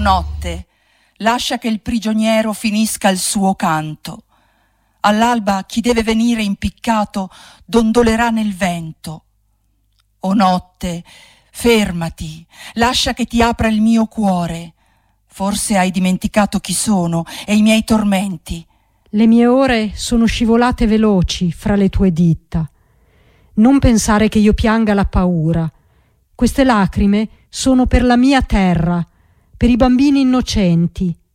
notte, lascia che il prigioniero finisca il suo canto. All'alba chi deve venire impiccato dondolerà nel vento. O notte, fermati, lascia che ti apra il mio cuore. Forse hai dimenticato chi sono e i miei tormenti. Le mie ore sono scivolate veloci fra le tue dita. Non pensare che io pianga la paura. Queste lacrime sono per la mia terra, per i bambini innocenti.